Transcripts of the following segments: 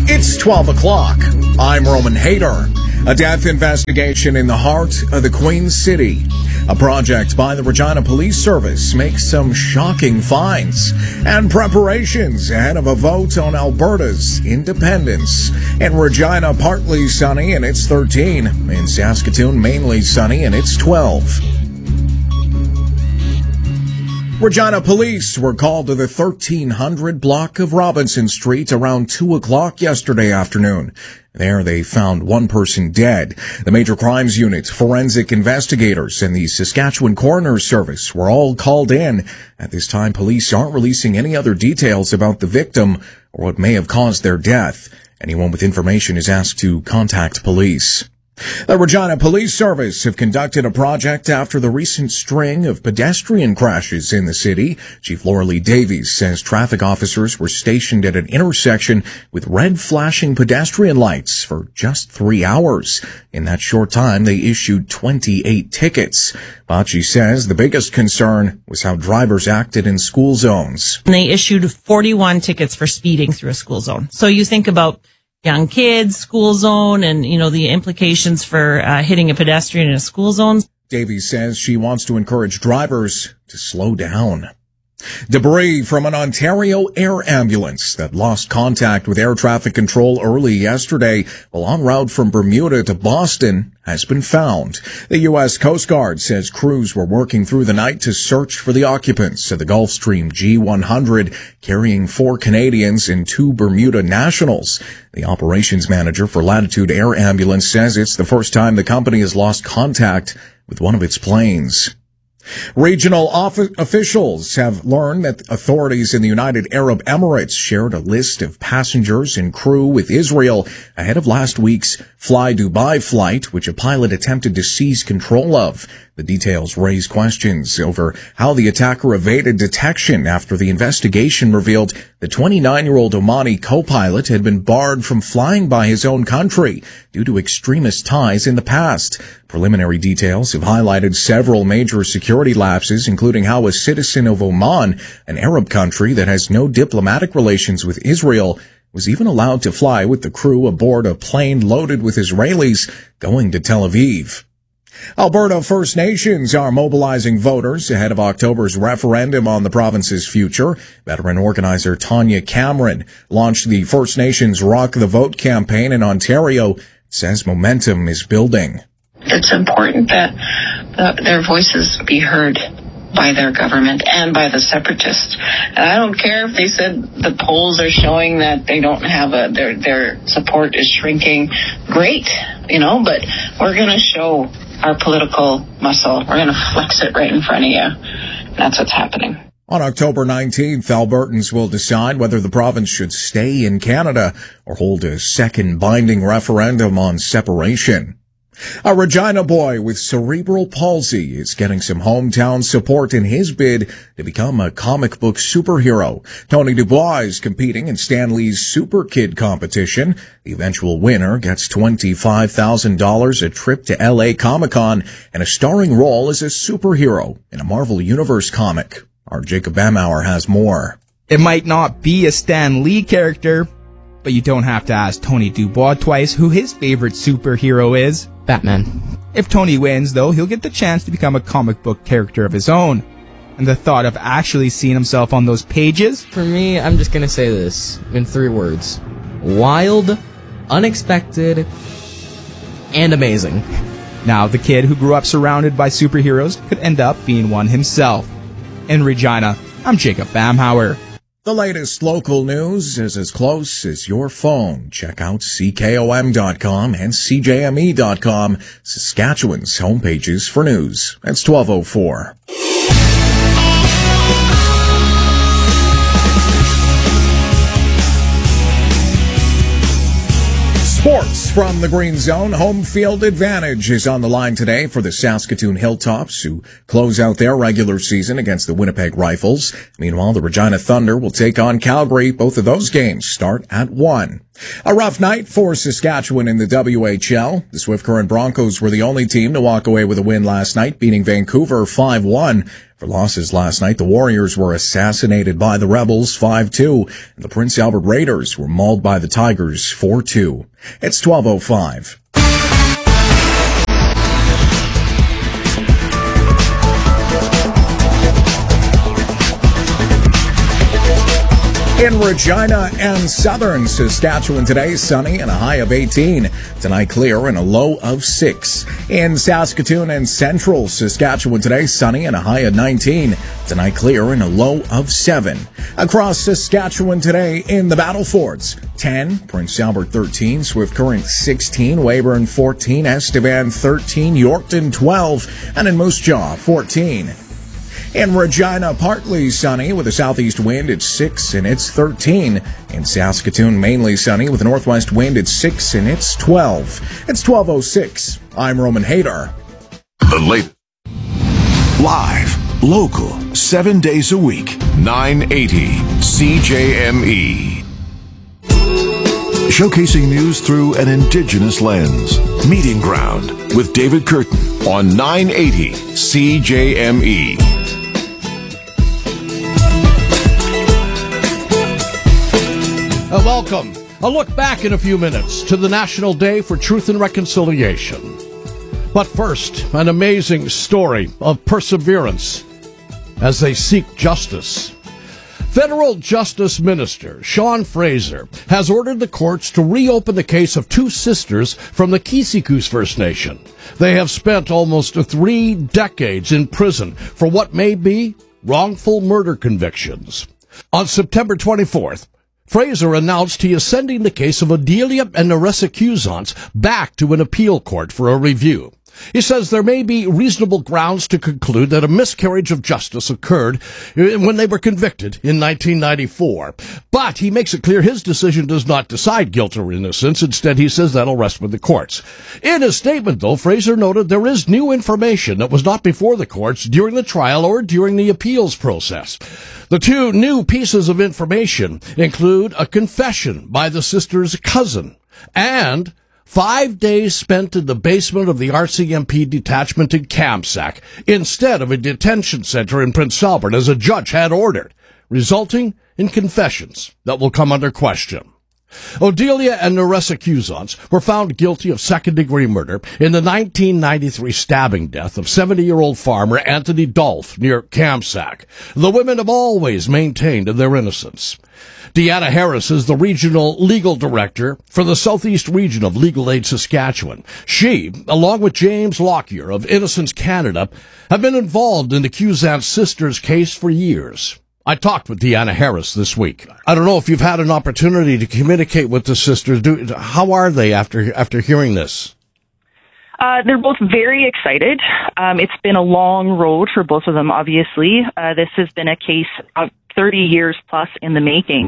It's 12 o'clock. I'm Roman Hayter. A death investigation in the heart of the Queen City. A project by the Regina Police Service makes some shocking finds and preparations ahead of a vote on Alberta's independence. In Regina, partly sunny and it's 13. In Saskatoon, mainly sunny and it's 12. Regina police were called to the 1300 block of Robinson Street around 2 o'clock yesterday afternoon. There they found one person dead. The Major Crimes Unit, forensic investigators, and the Saskatchewan Coroner's Service were all called in. At this time, police aren't releasing any other details about the victim or what may have caused their death. Anyone with information is asked to contact police. The Regina Police Service have conducted a project after the recent string of pedestrian crashes in the city. Chief Laura Lee Davies says traffic officers were stationed at an intersection with red flashing pedestrian lights for just 3 hours. In that short time, they issued 28 tickets. But she says the biggest concern was how drivers acted in school zones. They issued 41 tickets for speeding through a school zone. So you think about young kids, school zone, and, the implications for hitting a pedestrian in a school zone. Davies says she wants to encourage drivers to slow down. Debris from an Ontario air ambulance that lost contact with air traffic control early yesterday while en route from Bermuda to Boston has been found. The U.S. Coast Guard says crews were working through the night to search for the occupants of the Gulfstream G100 carrying 4 Canadians and 2 Bermuda nationals. The operations manager for Latitude Air Ambulance says it's the first time the company has lost contact with one of its planes. Regional officials have learned that authorities in the United Arab Emirates shared a list of passengers and crew with Israel ahead of last week's Fly Dubai flight, which a pilot attempted to seize control of. The details raise questions over how the attacker evaded detection after the investigation revealed the 29-year-old Omani co-pilot had been barred from flying by his own country due to extremist ties in the past. Preliminary details have highlighted several major security lapses, including how a citizen of Oman, an Arab country that has no diplomatic relations with Israel, was even allowed to fly with the crew aboard a plane loaded with Israelis going to Tel Aviv. Alberta First Nations are mobilizing voters ahead of October's referendum on the province's future. Veteran organizer Tanya Cameron launched the First Nations Rock the Vote campaign in Ontario. It says momentum is building. It's important that their voices be heard by their government and by the separatists. And I don't care if they said the polls are showing that they don't have their support is shrinking. Great, but we're going to show our political muscle. We're going to flex it right in front of you. That's what's happening. On October 19th, Albertans will decide whether the province should stay in Canada or hold a second binding referendum on separation. A Regina boy with cerebral palsy is getting some hometown support in his bid to become a comic book superhero. Tony Dubois is competing in Stan Lee's Super Kid competition. The eventual winner gets $25,000, a trip to LA Comic-Con, and a starring role as a superhero in a Marvel Universe comic. Our Jacob Bamauer has more. It might not be a Stan Lee character, but you don't have to ask Tony Dubois twice who his favorite superhero is. Batman. If Tony wins, though, he'll get the chance to become a comic book character of his own. And the thought of actually seeing himself on those pages? For me, I'm just gonna say this in 3 words. Wild, unexpected, and amazing. Now, the kid who grew up surrounded by superheroes could end up being one himself. In Regina, I'm Jacob Bamhauer. The latest local news is as close as your phone. Check out CKOM.com and CJME.com, Saskatchewan's homepages for news. It's 12:04. Sports from the Green Zone. Home field advantage is on the line today for the Saskatoon Hilltops, who close out their regular season against the Winnipeg Rifles. Meanwhile, the Regina Thunder will take on Calgary. Both of those games start at 1. A rough night for Saskatchewan in the WHL. The Swift Current Broncos were the only team to walk away with a win last night, beating Vancouver 5-1. For Their losses last night, the Warriors were assassinated by the Rebels 5-2, and the Prince Albert Raiders were mauled by the Tigers 4-2. It's 12:05. In Regina and southern Saskatchewan today, sunny and a high of 18. Tonight, clear and a low of 6. In Saskatoon and central Saskatchewan today, sunny and a high of 19. Tonight, clear and a low of 7. Across Saskatchewan today, in the Battle Forts, 10, Prince Albert 13, Swift Current 16, Weyburn 14, Estevan 13, Yorkton 12, and in Moose Jaw 14. In Regina, partly sunny with a southeast wind at 6 and it's 13. In Saskatoon, mainly sunny with a northwest wind at 6 and it's 12. It's 12:06. I'm Roman Hader. The late. Live, local, 7 days a week, 980 CJME. Showcasing news through an Indigenous lens. Meeting Ground with David Curtin on 980 CJME. Welcome. A look back in a few minutes to the National Day for Truth and Reconciliation. But first, an amazing story of perseverance as they seek justice. Federal Justice Minister Sean Fraser has ordered the courts to reopen the case of 2 sisters from the Kisikus First Nation. They have spent almost 3 decades in prison for what may be wrongful murder convictions. On September 24th, Fraser announced he is sending the case of Odelia and Nerissa Cusance back to an appeal court for a review. He says there may be reasonable grounds to conclude that a miscarriage of justice occurred when they were convicted in 1994. But he makes it clear his decision does not decide guilt or innocence. Instead, he says that'll rest with the courts. In his statement, though, Fraser noted there is new information that was not before the courts during the trial or during the appeals process. The 2 new pieces of information include a confession by the sister's cousin and 5 days spent in the basement of the RCMP detachment in Kamsack instead of a detention center in Prince Albert as a judge had ordered, resulting in confessions that will come under question. Odelia and Nerissa Cusance were found guilty of second-degree murder in the 1993 stabbing death of 70-year-old farmer Anthony Dolph near Kamsack. The women have always maintained their innocence. Deanna Harris is the regional legal director for the Southeast Region of Legal Aid Saskatchewan. She, along with James Lockyer of Innocence Canada, have been involved in the Cusance sisters case for years. I talked with Deanna Harris this week. I don't know if you've had an opportunity to communicate with the sisters. How are they after hearing this? They're both very excited. It's been a long road for both of them, obviously. This has been a case of 30 years plus in the making.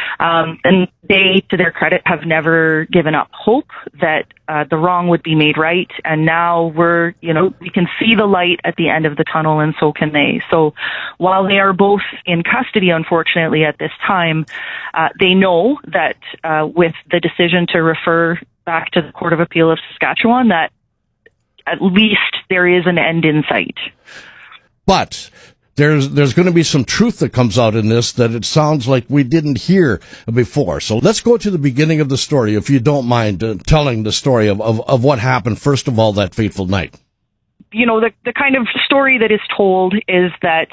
And they, to their credit, have never given up hope that the wrong would be made right. And now we can see the light at the end of the tunnel, and so can they. So while they are both in custody, unfortunately, at this time, they know that with the decision to refer back to the Court of Appeal of Saskatchewan, that at least there is an end in sight. But there's going to be some truth that comes out in this that it sounds like we didn't hear before. So let's go to the beginning of the story, if you don't mind telling the story of what happened, first of all, that fateful night. You know, the kind of story that is told is that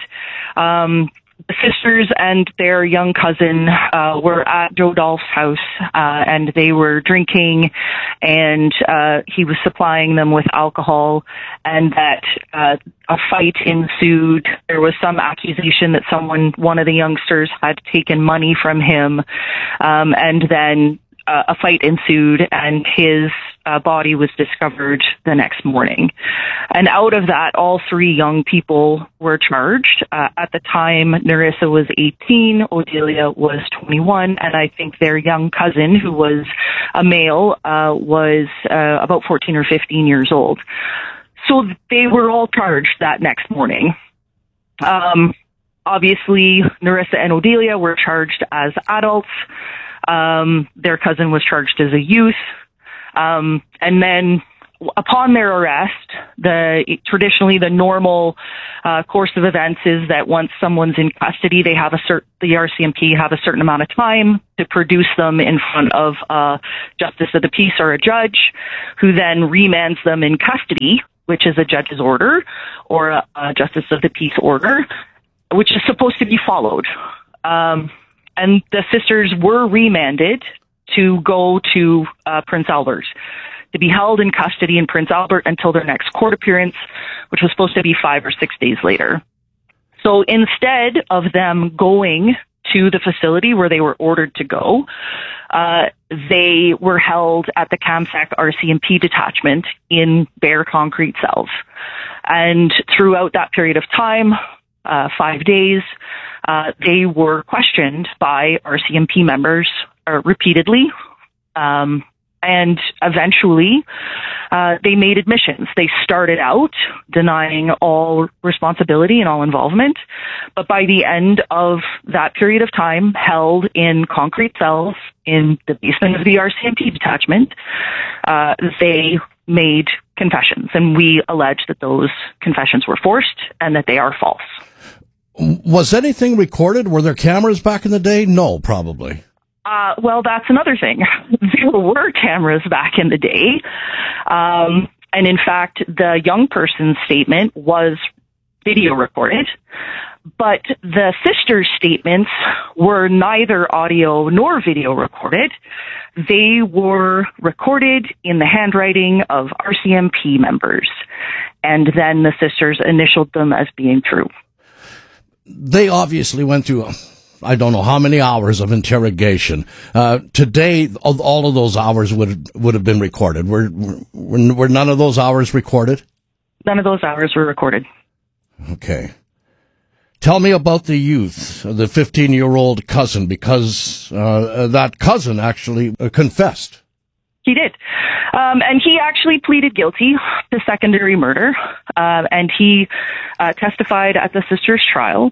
the sisters and their young cousin were at Joe Dolph's house, and they were drinking, and he was supplying them with alcohol, and that a fight ensued. There was some accusation that one of the youngsters had taken money from him, and then a fight ensued, and his body was discovered the next morning. And out of that, all 3 young people were charged. At the time, Nerissa was 18, Odelia was 21, and I think their young cousin, who was a male, was about 14 or 15 years old. So they were all charged that next morning. Obviously, Nerissa and Odelia were charged as adults. Their cousin was charged as a youth. And then upon their arrest, traditionally the normal course of events is that once someone's in custody, they have the RCMP have a certain amount of time to produce them in front of a justice of the peace or a judge, who then remands them in custody, which is a judge's order or a justice of the peace order, which is supposed to be followed. And the sisters were remanded to go to Prince Albert, to be held in custody in Prince Albert until their next court appearance, which was supposed to be 5 or 6 days later. So instead of them going to the facility where they were ordered to go, they were held at the Kamsack RCMP detachment in bare concrete cells. And throughout that period of time, 5 days, they were questioned by RCMP members repeatedly, and eventually they made admissions. They started out denying all responsibility and all involvement, but by the end of that period of time, held in concrete cells in the basement of the RCMP detachment, they made confessions, and we allege that those confessions were forced and that they are false. Was anything recorded? Were there cameras back in the day? No, probably. Well, that's another thing. There were cameras back in the day. And in fact, the young person's statement was video recorded, but the sisters' statements were neither audio nor video recorded. They were recorded in the handwriting of RCMP members, and then the sisters initialed them as being true. They obviously went through, I don't know how many hours of interrogation. Today, all of those hours would have been recorded. Were none of those hours recorded? None of those hours were recorded. Okay. Tell me about the youth, the 15-year-old cousin, because that cousin actually confessed. He did. And he actually pleaded guilty to second-degree murder, and he testified at the sisters' trial.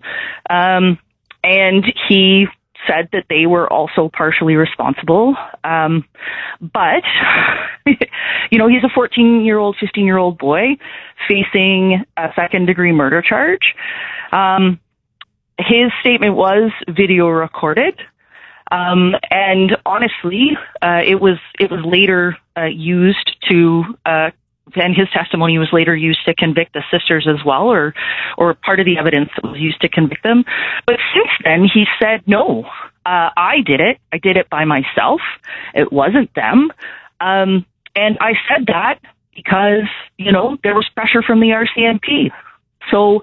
And he said that they were also partially responsible. But, you know, he's a 14-year-old, 15-year-old boy facing a second-degree murder charge. His statement was video recorded. And honestly, it was later used to, and his testimony was later used to convict the sisters as well, or part of the evidence that was used to convict them. But since then, he said, no, I did it. I did it by myself. It wasn't them. And I said that because, you know, there was pressure from the RCMP. So,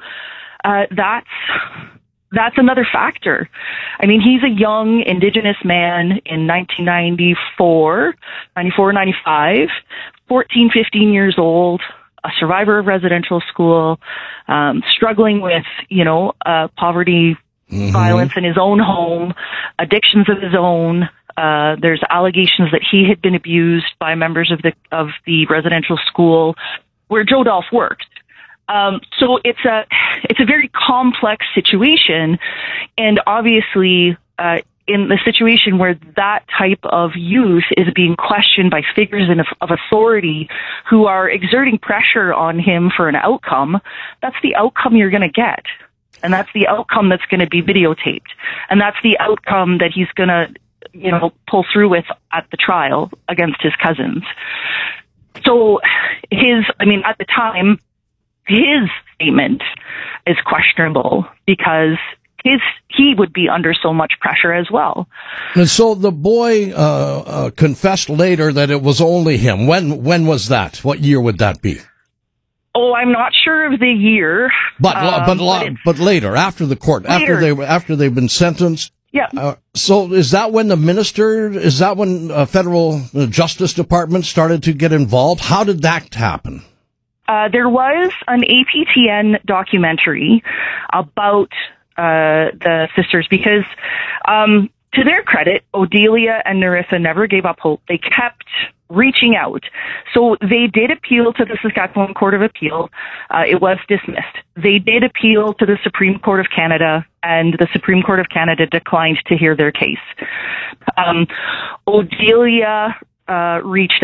that's another factor. I mean, he's a young Indigenous man in 1994, 95, 14, 15 years old, a survivor of residential school, struggling with, you know, poverty, violence in his own home, addictions of his own. There's allegations that he had been abused by members of the residential school where Joe Dolph worked. So it's a very complex situation, and obviously, in the situation where that type of youth is being questioned by figures of authority who are exerting pressure on him for an outcome, that's the outcome you're going to get. And that's the outcome that's going to be videotaped. And that's the outcome that he's going to, you know, pull through with at the trial against his cousins. So at the time, his statement is questionable because he would be under so much pressure as well. And so the boy confessed later that it was only him. When was that? What year would that be? Oh, I'm not sure of the year. But later, after the court, after they've been sentenced. Yeah. So is that when the federal Justice Department started to get involved? How did that happen? There was an APTN documentary about the sisters because, to their credit, Odelia and Nerissa never gave up hope. They kept reaching out. So they did appeal to the Saskatchewan Court of Appeal. It was dismissed. They did appeal to the Supreme Court of Canada, and the Supreme Court of Canada declined to hear their case. Odelia reached out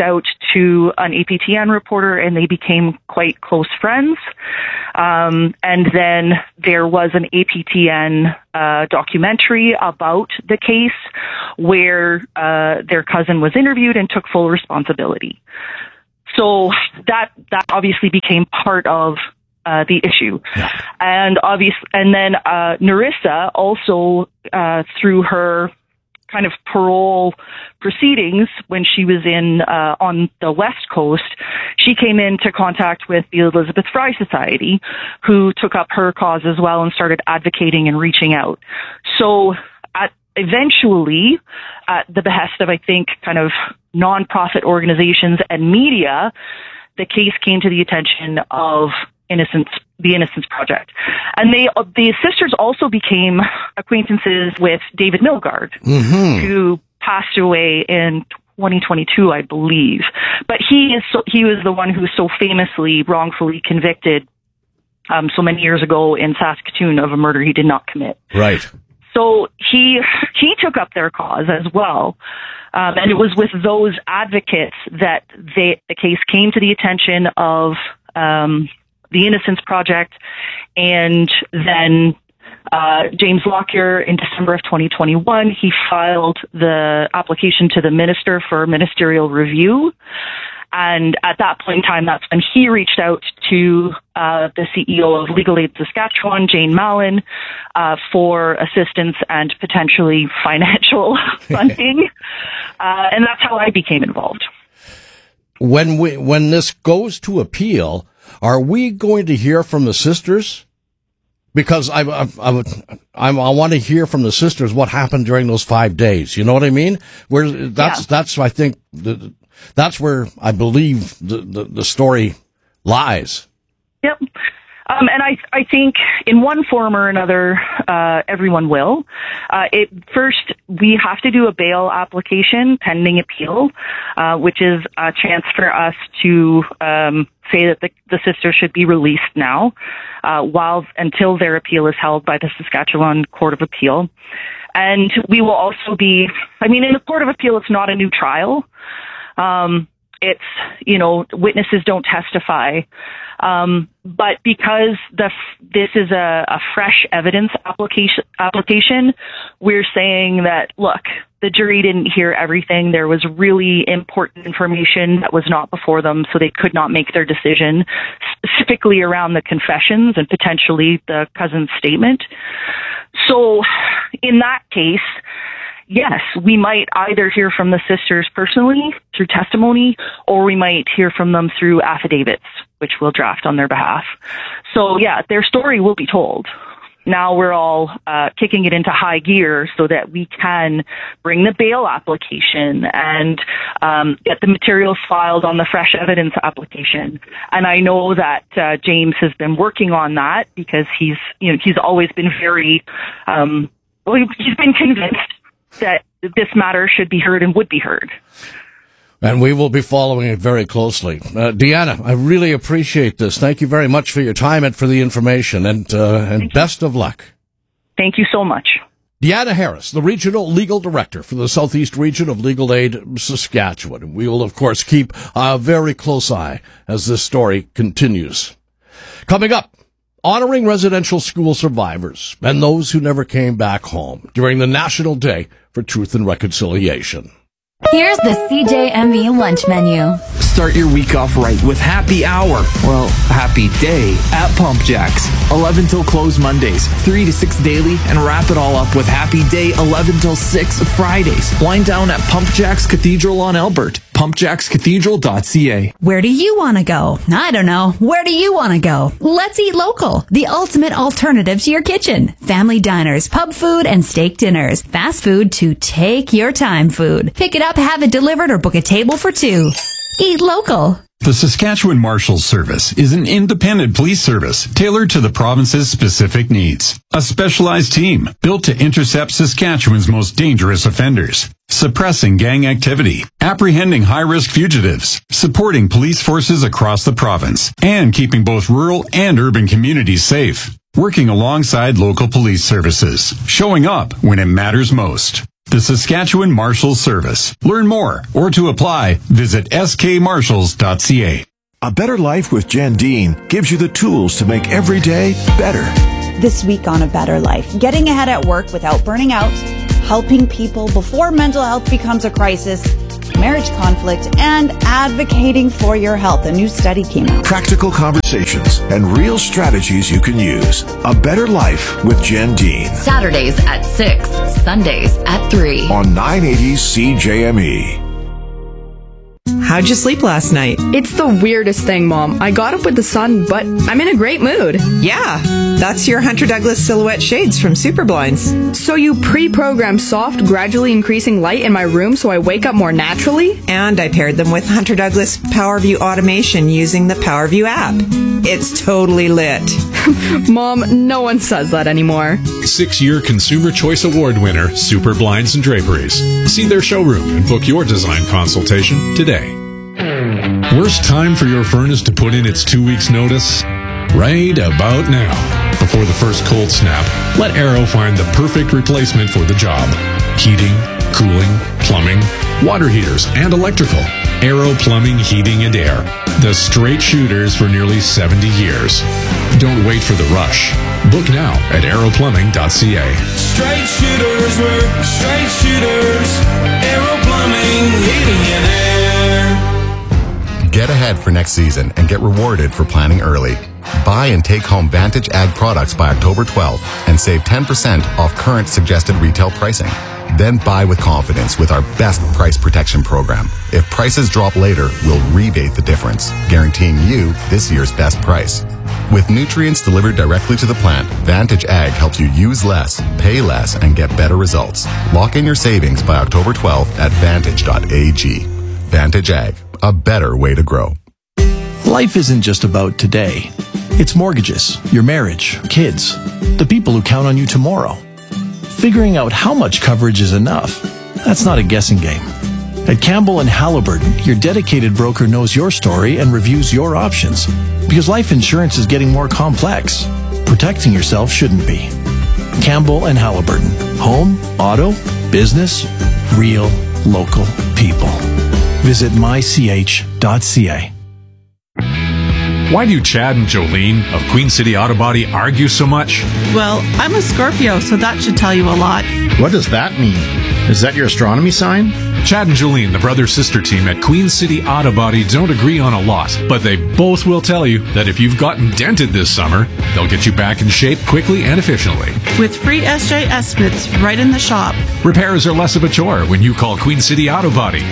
to an APTN reporter, and they became quite close friends. And then there was an APTN documentary about the case where their cousin was interviewed and took full responsibility. So that obviously became part of the issue. Yeah. And then Narissa also, through her kind of parole proceedings when she was on the West Coast, she came into contact with the Elizabeth Fry Society, who took up her cause as well and started advocating and reaching out. So eventually, at the behest of, I think, kind of nonprofit organizations and media, the case came to the attention of the Innocence Project. And the sisters also became acquaintances with David Milgaard, who passed away in 2022, I believe. But he was the one who was so famously wrongfully convicted so many years ago in Saskatoon of a murder he did not commit. Right. So he took up their cause as well. And it was with those advocates that the case came to the attention of the Innocence Project, and then James Lockyer, in December of 2021, he filed the application to the minister for ministerial review. And at that point in time, that's when he reached out to the CEO of Legal Aid Saskatchewan, Jane Mallon, for assistance and potentially financial funding. And that's how I became involved. When this goes to appeal, are we going to hear from the sisters? Because I want to hear from the sisters what happened during those 5 days. You know what I mean? That's I think that's where I believe the story lies. Yep. And I think in one form or another, everyone will. First, we have to do a bail application pending appeal, which is a chance for us to say that the sisters should be released now, until their appeal is held by the Saskatchewan Court of Appeal. And we will also be, in the Court of Appeal, it's not a new trial. It's, witnesses don't testify. But because this is a fresh evidence application, we're saying that, look, the jury didn't hear everything. There was really important information that was not before them, so they could not make their decision, specifically around the confessions and potentially the cousin's statement. So in that case, yes, we might either hear from the sisters personally through testimony, or we might hear from them through affidavits, which we'll draft on their behalf. So yeah, their story will be told. Now we're all kicking it into high gear so that we can bring the bail application and get the materials filed on the fresh evidence application. And I know that James has been working on that because he's always been very he's been convinced that this matter should be heard and would be heard. And we will be following it very closely. Deanna, I really appreciate this. Thank you very much for your time and for the information, and best of luck. Thank you so much. Deanna Harris, the Regional Legal Director for the Southeast Region of Legal Aid Saskatchewan. We will, of course, keep a very close eye as this story continues. Coming up, honoring residential school survivors and those who never came back home during the National Day for Truth and Reconciliation. Here's the CJME lunch menu. Start your week off right with Happy Hour. Well, Happy Day at Pump Jacks. 11 till close Mondays, 3 to 6 daily, and wrap it all up with Happy Day 11 till 6 Fridays. Wind down at Pump Jacks Cathedral on Albert. pumpjackscathedral.ca. Where do you want to go? I don't know. Where do you want to go? Let's eat local. The ultimate alternative to your kitchen. Family diners, pub food, and steak dinners. Fast food to take your time food. Pick it up, have it delivered, or book a table for two. Eat local. The Saskatchewan Marshals Service is an independent police service tailored to the province's specific needs. A specialized team built to intercept Saskatchewan's most dangerous offenders, suppressing gang activity, apprehending high-risk fugitives, supporting police forces across the province, and keeping both rural and urban communities safe. Working alongside local police services, showing up when it matters most. the Saskatchewan Marshals Service. Learn more or to apply, visit skmarshals.ca. A Better Life with Jen Dean gives you the tools to make every day better. This week on A Better Life, getting ahead at work without burning out, helping people before mental health becomes a crisis, marriage conflict, and advocating for your health. A new study came out. Practical conversations and real strategies you can use. A Better Life with Jen Dean. Saturdays at 6, Sundays at 3. On 980 CJME. How'd you sleep last night? It's the weirdest thing, Mom. I got up with the sun, but I'm in a great mood. Yeah, that's your Hunter Douglas Silhouette Shades from Super Blinds. So you pre-programmed soft, gradually increasing light in my room so I wake up more naturally? And I paired them with Hunter Douglas PowerView Automation using the PowerView app. It's totally lit. Mom, no one says that anymore. 6-year Consumer Choice Award winner, Super Blinds and Draperies. See their showroom and book your design consultation today. Worst time for your furnace to put in its 2 weeks notice? Right about now. Before the first cold snap, let Arrow find the perfect replacement for the job. Heating, cooling, plumbing, water heaters, and electrical. Arrow Plumbing, Heating, and Air. The straight shooters for nearly 70 years. Don't wait for the rush. Book now at arrowplumbing.ca. Straight shooters, we're straight shooters. Arrow Plumbing, Heating, and Air. Get ahead for next season and get rewarded for planning early. Buy and take home Vantage Ag products by October 12th and save 10% off current suggested retail pricing. Then buy with confidence with our best price protection program. If prices drop later, we'll rebate the difference, guaranteeing you this year's best price. With nutrients delivered directly to the plant, Vantage Ag helps you use less, pay less, and get better results. Lock in your savings by October 12th at vantage.ag. Vantage Ag, a better way to grow. Life isn't just about today. It's mortgages, your marriage, kids, the people who count on you tomorrow. Figuring out how much coverage is enough, that's not a guessing game. At Campbell and Halliburton, your dedicated broker knows your story and reviews your options. Because life insurance is getting more complex. Protecting yourself shouldn't be. Campbell and Halliburton. Home, auto, business, real, local people. Visit mych.ca. Why do Chad and Jolene of Queen City Auto Body argue so much? Well, I'm a Scorpio, so that should tell you a lot. What does that mean? Is that your astronomy sign? Chad and Jolene, the brother-sister team at Queen City Auto Body, don't agree on a lot, but they both will tell you that if you've gotten dented this summer, they'll get you back in shape quickly and efficiently. With free SJ estimates right in the shop. Repairs are less of a chore when you call Queen City Auto Body,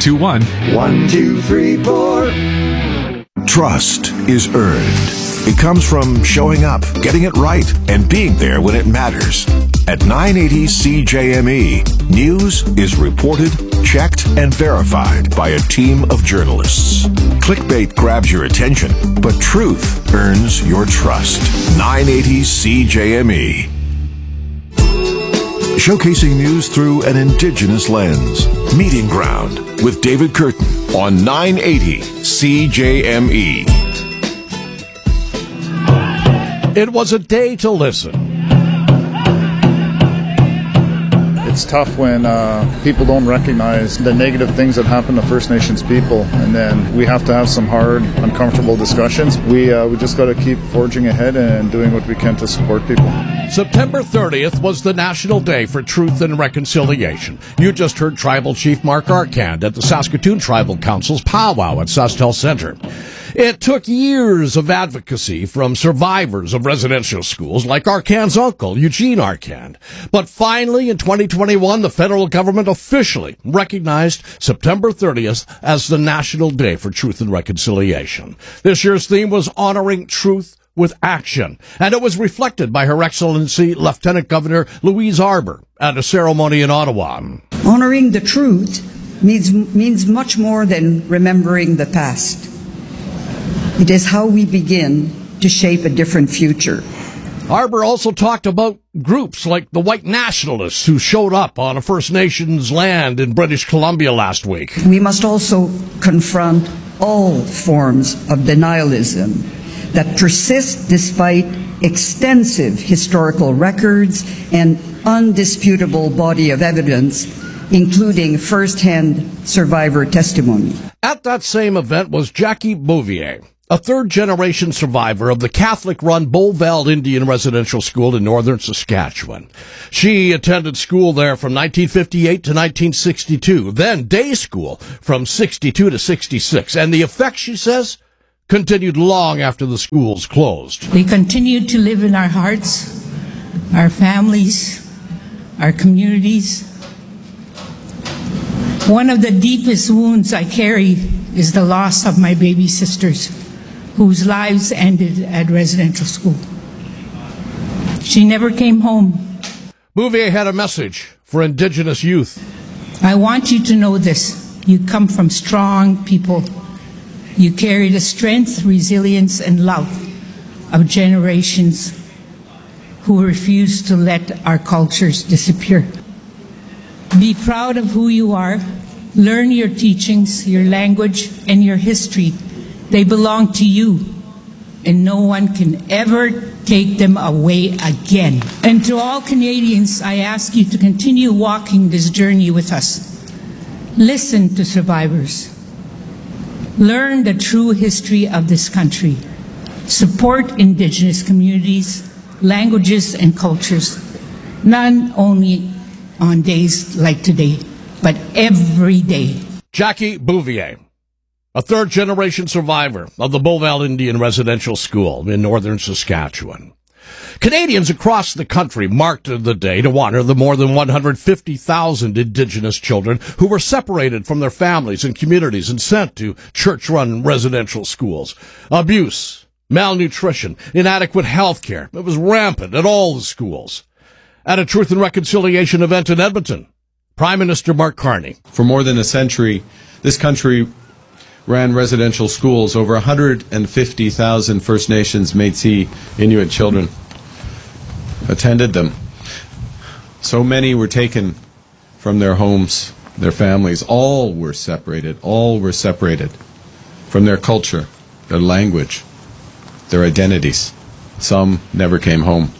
721-1234. Trust is earned. It comes from showing up, getting it right, and being there when it matters. At 980 CJME, news is reported, checked, and verified by a team of journalists. Clickbait grabs your attention, but truth earns your trust. 980 CJME. Showcasing news through an Indigenous lens. Meeting Ground with David Curtin on 980 CJME. It was a day to listen. It's tough when people don't recognize the negative things that happen to First Nations people, and then we have to have some hard, uncomfortable discussions. We just got to keep forging ahead and doing what we can to support people. September 30th was the National Day for Truth and Reconciliation. You just heard Tribal Chief Mark Arcand at the Saskatoon Tribal Council's powwow at SaskTel Centre. It took years of advocacy from survivors of residential schools like Arcand's uncle, Eugene Arcand. But finally, in 2021, the federal government officially recognized September 30th as the National Day for Truth and Reconciliation. This year's theme was honoring truth with action, and it was reflected by Her Excellency Lieutenant Governor Louise Arbour at a ceremony in Ottawa. Honoring the truth means much more than remembering the past. It is how we begin to shape a different future. Arbour also talked about groups like the white nationalists who showed up on a First Nations land in British Columbia last week. We must also confront all forms of denialism that persist despite extensive historical records and undisputable body of evidence, including first-hand survivor testimony. At that same event was Jackie Bouvier, a third-generation survivor of the Catholic-run Beauval Indian Residential School in northern Saskatchewan. She attended school there from 1958 to 1962, then day school from 62 to 66, and the effect, she says, continued long after the schools closed. They continued to live in our hearts, our families, our communities. One of the deepest wounds I carry is the loss of my baby sisters, whose lives ended at residential school. She never came home. Bouvier had a message for Indigenous youth. I want you to know this. You come from strong people. You carry the strength, resilience, and love of generations who refuse to let our cultures disappear. Be proud of who you are. Learn your teachings, your language, and your history. They belong to you, and no one can ever take them away again. And to all Canadians, I ask you to continue walking this journey with us. Listen to survivors. Learn the true history of this country. Support Indigenous communities, languages, and cultures, not only on days like today, but every day. Jackie Bouvier, a third-generation survivor of the Beauval Indian Residential School in northern Saskatchewan. Canadians across the country marked the day to honor the more than 150,000 Indigenous children who were separated from their families and communities and sent to church-run residential schools. Abuse, malnutrition, inadequate health care. It was rampant at all the schools. At a Truth and Reconciliation event in Edmonton, Prime Minister Mark Carney. For more than a century, this country ran residential schools. Over 150,000 First Nations, Métis, Inuit children attended them. So many were taken from their homes, their families. All were separated from their culture, their language, their identities. Some never came home.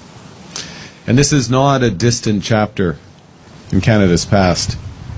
And this is not a distant chapter in Canada's past,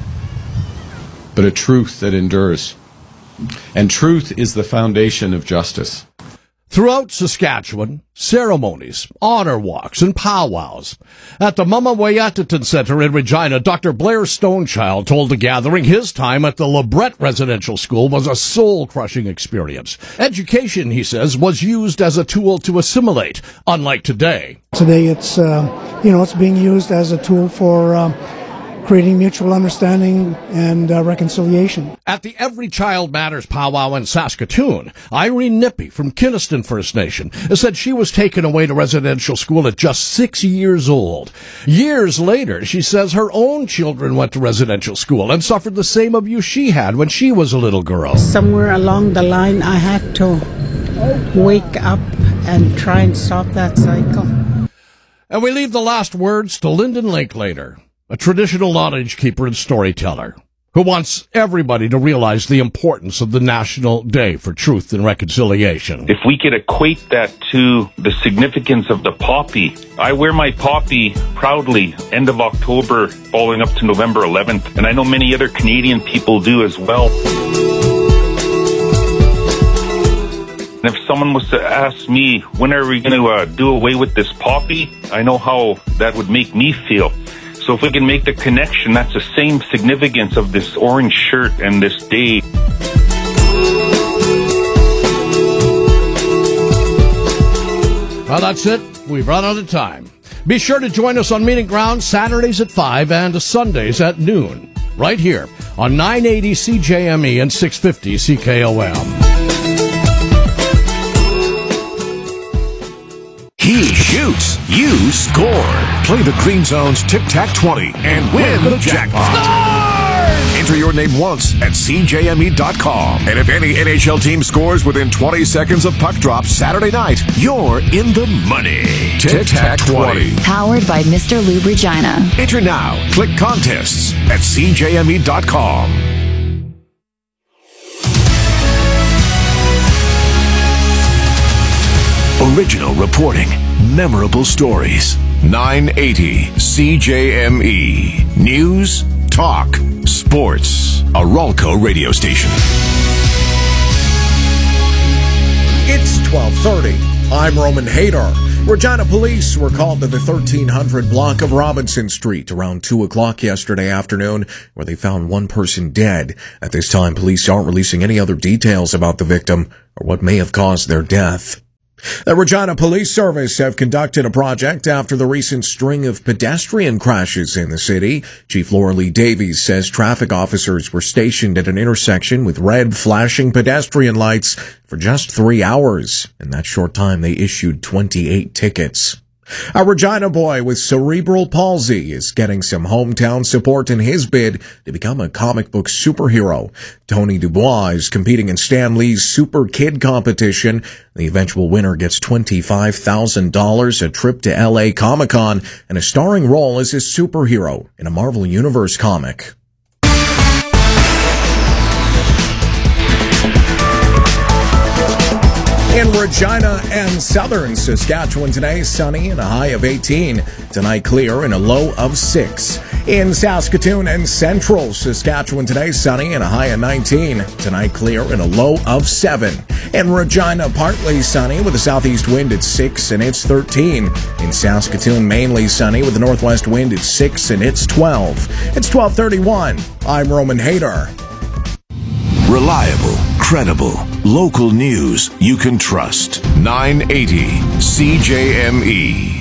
but a truth that endures. And truth is the foundation of justice. Throughout Saskatchewan, ceremonies, honor walks, and powwows. At the Mama Wayataton Centre in Regina, Dr. Blair Stonechild told the gathering his time at the LeBret Residential School was a soul-crushing experience. Education, he says, was used as a tool to assimilate, unlike today. Today it's, it's being used as a tool for creating mutual understanding and reconciliation. At the Every Child Matters powwow in Saskatoon, Irene Nippy from Kinniston First Nation said she was taken away to residential school at just 6 years old. Years later, she says her own children went to residential school and suffered the same abuse she had when she was a little girl. Somewhere along the line, I had to wake up and try and stop that cycle. And we leave the last words to Lyndon Linklater, a traditional knowledge keeper and storyteller who wants everybody to realize the importance of the National Day for Truth and Reconciliation. If we could equate that to the significance of the poppy, I wear my poppy proudly end of October following up to November 11th, and I know many other Canadian people do as well. And if someone was to ask me, when are we going to do away with this poppy, I know how that would make me feel. So if we can make the connection, that's the same significance of this orange shirt and this day. Well, that's it. We've run out of time. Be sure to join us on Meeting Ground Saturdays at 5 and Sundays at noon, right here on 980 CJME and 650 CKOM. He shoots, you score. Play the Green Zone's Tic-Tac-20 and win the jackpot. Score! Enter your name once at CJME.com. And if any NHL team scores within 20 seconds of puck drop Saturday night, you're in the money. Tic-Tac-20. Powered by Mr. Lube Regina. Enter now. Click contests at CJME.com. Original reporting, memorable stories. 980 CJME. News, talk, sports. A Ralco radio station. It's 12:30. I'm Roman Hadar. Regina police were called to the 1300 block of Robinson Street around 2 o'clock yesterday afternoon, where they found one person dead. At this time, police aren't releasing any other details about the victim or what may have caused their death. The Regina Police Service have conducted a project after the recent string of pedestrian crashes in the city. Chief Laura Lee Davies says traffic officers were stationed at an intersection with red flashing pedestrian lights for just 3 hours. In that short time, they issued 28 tickets. A Regina boy with cerebral palsy is getting some hometown support in his bid to become a comic book superhero. Tony Dubois is competing in Stan Lee's Super Kid competition. The eventual winner gets $25,000, a trip to LA Comic-Con, and a starring role as a superhero in a Marvel Universe comic. In Regina and southern Saskatchewan today, sunny and a high of 18. Tonight, clear and a low of 6. In Saskatoon and central Saskatchewan today, sunny and a high of 19. Tonight, clear and a low of 7. In Regina, partly sunny with a southeast wind at 6 and it's 13. In Saskatoon, mainly sunny with a northwest wind at 6 and it's 12. It's 12:31. I'm Roman Hadar. Reliable, credible, local news you can trust. 980 CJME.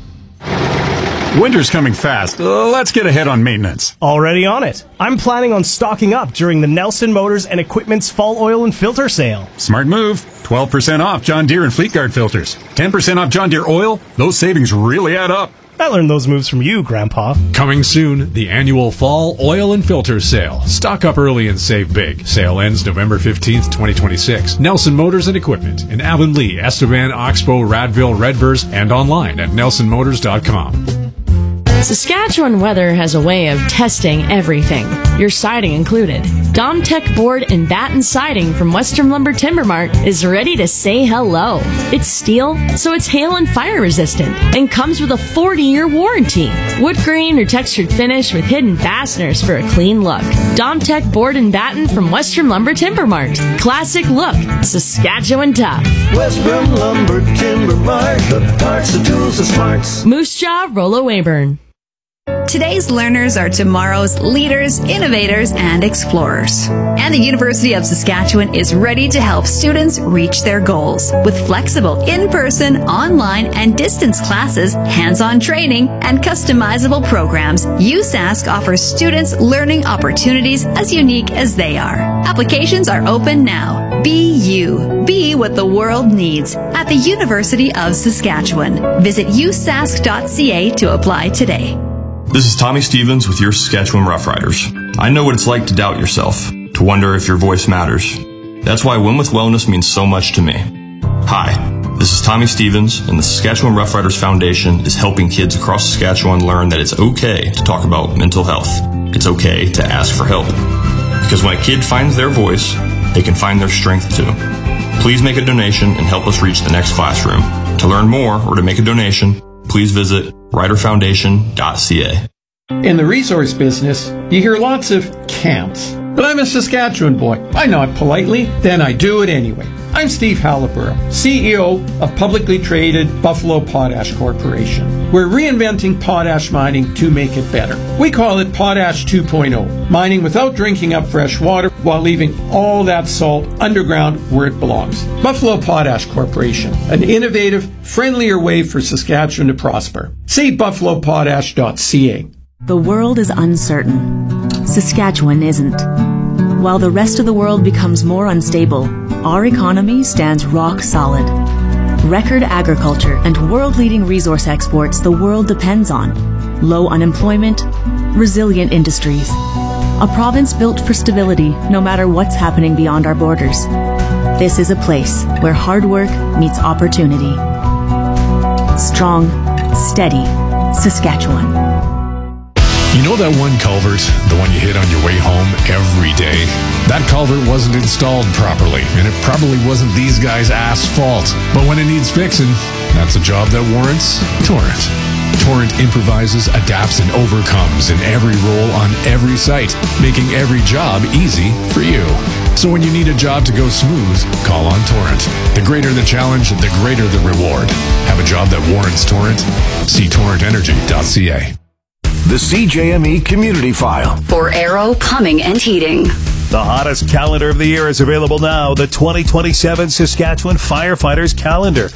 Winter's coming fast. Let's get ahead on maintenance. Already on it. I'm planning on stocking up during the Nelson Motors and Equipment's fall oil and filter sale. Smart move. 12% off John Deere and Fleetguard filters. 10% off John Deere oil. Those savings really add up. I learned those moves from you, Grandpa. Coming soon, the annual Fall Oil and Filter Sale. Stock up early and save big. Sale ends November 15th, 2026. Nelson Motors and Equipment in Avonlea, Estevan, Oxbow, Radville, Redvers, and online at nelsonmotors.com. Saskatchewan Weather has a way of testing everything, your siding included. Domtech Board and Batten Siding from Western Lumber Timber Mart is ready to say hello. It's steel, so it's hail and fire resistant, and comes with a 40-year warranty. Wood grain or textured finish with hidden fasteners for a clean look. Domtech Board and Batten from Western Lumber Timber Mart. Classic look, Saskatchewan tough. Western Lumber Timber Mart, the parts, the tools, the smarts. Moose Jaw, Rollo Weyburn. Today's learners are tomorrow's leaders, innovators, and explorers. And the University of Saskatchewan is ready to help students reach their goals. With flexible in-person, online, and distance classes, hands-on training, and customizable programs, USask offers students learning opportunities as unique as they are. Applications are open now. Be you. Be what the world needs at the University of Saskatchewan. Visit usask.ca to apply today. This is Tommy Stevens with your Saskatchewan Roughriders. I know what it's like to doubt yourself, to wonder if your voice matters. That's why Win with Wellness means so much to me. Hi, this is Tommy Stevens, and the Saskatchewan Roughriders Foundation is helping kids across Saskatchewan learn that it's okay to talk about mental health. It's okay to ask for help. Because when a kid finds their voice, they can find their strength too. Please make a donation and help us reach the next classroom. To learn more or to make a donation, please visit riderfoundation.ca. In the resource business, you hear lots of can'ts. But I'm a Saskatchewan boy. I nod politely, then I do it anyway. I'm Steve Halliburton, CEO of publicly traded Buffalo Potash Corporation. We're reinventing potash mining to make it better. We call it Potash 2.0, mining without drinking up fresh water while leaving all that salt underground where it belongs. Buffalo Potash Corporation, an innovative, friendlier way for Saskatchewan to prosper. See buffalopotash.ca. The world is uncertain. Saskatchewan isn't. While the rest of the world becomes more unstable, our economy stands rock solid. Record agriculture and world-leading resource exports the world depends on. Low unemployment, resilient industries. A province built for stability no matter what's happening beyond our borders. This is a place where hard work meets opportunity. Strong, steady Saskatchewan. You know that one culvert, the one you hit on your way home every day? That culvert wasn't installed properly, and it probably wasn't these guys' fault. But when it needs fixing, that's a job that warrants Torrent. Torrent improvises, adapts, and overcomes in every role on every site, making every job easy for you. So when you need a job to go smooth, call on Torrent. The greater the challenge, the greater the reward. Have a job that warrants Torrent? See torrentenergy.ca. The CJME Community File. For Aero Plumbing and Heating. The hottest calendar of the year is available now, the 2027 Saskatchewan Firefighters Calendar.